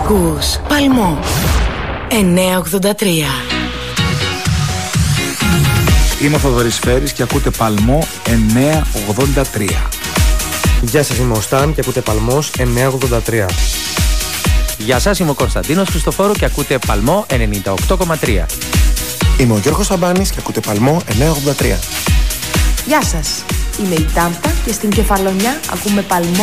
Ακούς Παλμό 983. Είμαι ο Θοδωρής Φέρης και ακούτε Παλμό 983. Γεια σας, είμαι ο Σταν και ακούτε Παλμός 983. Γεια σας, είμαι ο Κωνσταντίνος Χριστοφόρου και ακούτε Παλμό 98,3. Είμαι ο Γιώργος Σαμπάνης και ακούτε Παλμό 983. Γεια σας, είμαι η Τάμπτα και στην Κεφαλονιά ακούμε Παλμό